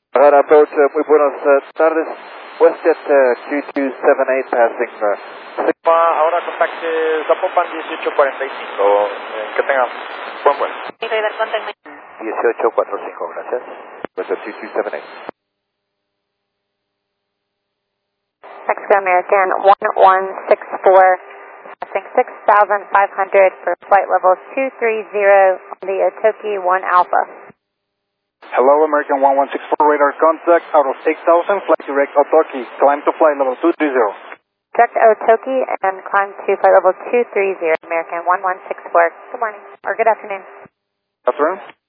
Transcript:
Radar approach, muy buenas tardes. WestJet 2278 passing Sigma, ahora contacte Zapopan 1845. Que tengan buen vuelo. 1845, gracias. WestJet 2278. Mexico American 1164, passing 6,500 for flight level 230 on the Otoki 1 Alpha. Hello, American 1164 radar contact out of 8000, flight direct Otoki, climb to flight level 230. Direct Otoki and climb to flight level 230, American 1164. Good morning, or good afternoon. Afternoon.